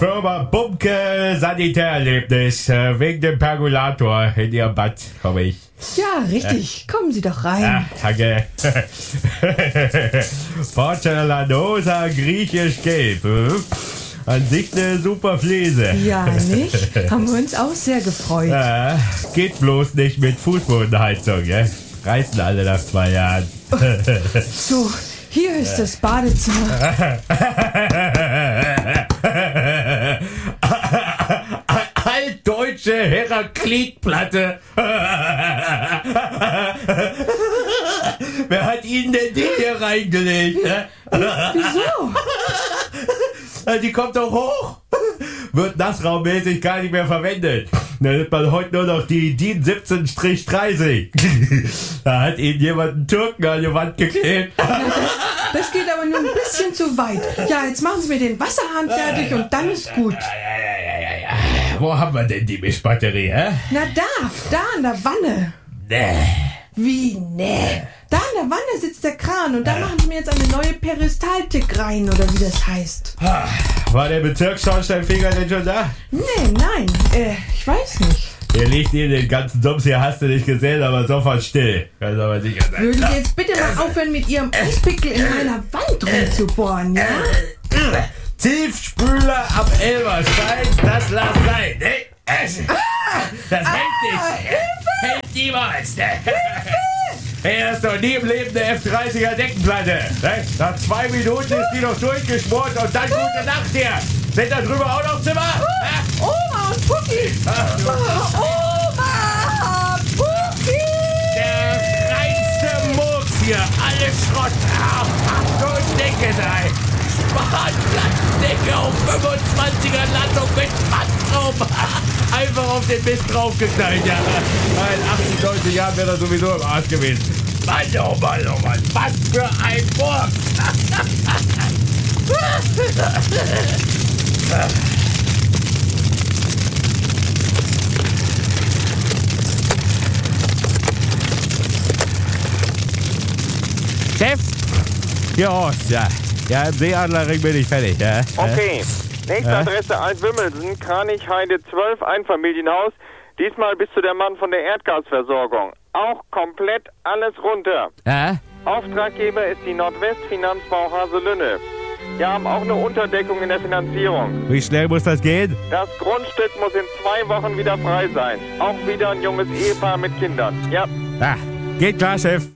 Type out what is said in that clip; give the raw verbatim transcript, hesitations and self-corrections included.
Firma Bumke Sanitärerlebnis. Äh, wegen dem Pergolator in Ihrem Bad komme ich. Ja, richtig. Kommen Sie doch rein. Ah, danke. Porcelanosa griechisch gelb. Hm? An sich eine super Fliese. Ja, nicht? Haben wir uns auch sehr gefreut. Ja, geht bloß nicht mit Fußbodenheizung, ja? Reißen alle nach zwei Jahren. So, hier ist das Badezimmer. Altdeutsche Heraklitplatte. Wer hat Ihnen denn die hier reingelegt? Ne? Wieso? Die kommt doch hoch. Wird nassraummäßig gar nicht mehr verwendet. Da nimmt man heute nur noch die D I N siebzehn dreißig. Da hat Ihnen jemand einen Türken an die Wand geklebt. Das geht aber nur ein bisschen zu weit. Ja, jetzt machen Sie mir den Wasserhahn fertig und dann ist gut. Ja, ja, ja, ja, ja. Wo haben wir denn die Mischbatterie, hä? Na da, da an der Wanne. Nee. Wie, nee? Da an der Wanne sitzt der Kran und da machen Sie mir jetzt eine neue Peristaltik rein, oder wie das heißt. War der Bezirksschornsteinfeger denn schon da? Nee, nein, äh, ich weiß nicht. Hier liegt hier den ganzen Dums, hier hast du nicht gesehen, aber sofort still. Kann aber sicher sein. Würden Sie jetzt bitte mal aufhören, mit Ihrem Eispickel in meiner Wand rumzubohren, ja? Tiefspüler ab Elberstein, das lass sein. Ne? Das hält nicht. Hält niemals. Ne? Hey, das ist doch nie im Leben eine F dreißiger Deckenplatte. Ne? Nach zwei Minuten ist die noch durchgeschmort und dann gute Nacht hier. Sind da drüber auch noch Zimmer? Uh, Oma und Pucki! Oma! Pucki! Der reinste Murks hier. Alles Schrott. Ach, Achtung, Decke sei. Spanplattendecke auf fünfundzwanziger Landung mit Mattraum. Einfach auf den Mist draufgeknallt, ja. In achtzig, neunzig Jahren wäre er sowieso im Arsch gewesen. Mann, oh Mann, oh Mann. Was für ein Murks. Chef? Ja, ja. Ja, im Seeadlerring bin ich fertig, ja. Okay. Nächste Ja? Adresse Altwimmelsen, Kranichheide zwölf, Einfamilienhaus. Diesmal bist du der Mann von der Erdgasversorgung. Auch komplett alles runter. Ja? Auftraggeber ist die Nordwestfinanzbau Haselünne. Wir haben auch eine Unterdeckung in der Finanzierung. Wie schnell muss das gehen? Das Grundstück muss in zwei Wochen wieder frei sein. Auch wieder ein junges Ehepaar mit Kindern. Ja. Ah, geht klar, Chef.